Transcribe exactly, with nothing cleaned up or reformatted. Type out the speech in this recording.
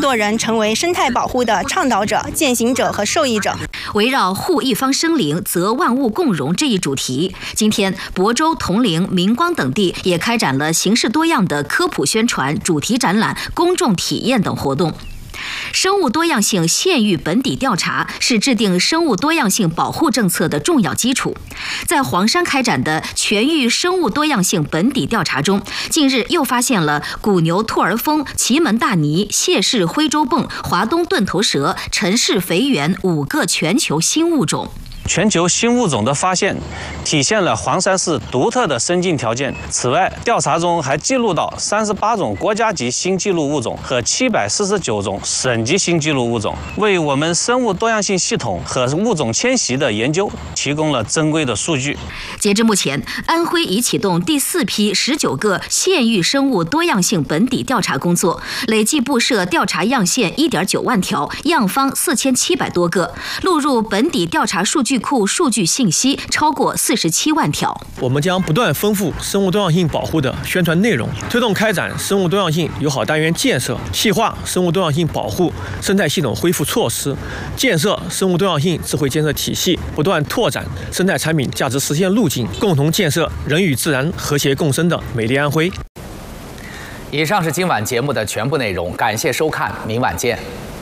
多人成为生态保护的倡导者、践行者和受益者。 围绕护一方生灵，则万物共荣这一主题，今天亳州、铜陵、明光等地也开展了形式多样的科普宣传、主题展览、公众体验等活动。生物多样性县域本地调查是制定生物多样性保护政策的重要基础。在黄山开展的全域生物多样性本地调查中，近日又发现了古牛兔儿蜂、祁门大鲵、谢氏徽州泵、华东盾头蛇、陈氏肥猿五个全球新物种。 全球新物种的发现，体现了黄山市独特的生境条件。此外，调查中还记录到三十八种国家级新纪录物种和七百四十九种省级新纪录物种，为我们生物多样性系统和物种迁徙的研究提供了珍贵的数据。 截至目前，安徽已启动第四批十九个县域生物多样性本地调查工作，累计布设调查样线一点九万条，样方四千七百多个，录入本地调查数据库数据信息超过四十七万条。 我们将不断丰富生物多样性保护的宣传内容，推动开展生物多样性友好单元建设，细化生物多样性保护生态系统恢复措施，建设生物多样性智慧建设体系，不断拓展生态产品价值实现路径，共同建设人与自然和谐共生的美丽安徽。 以上是今晚节目的全部内容，感谢收看，明晚见。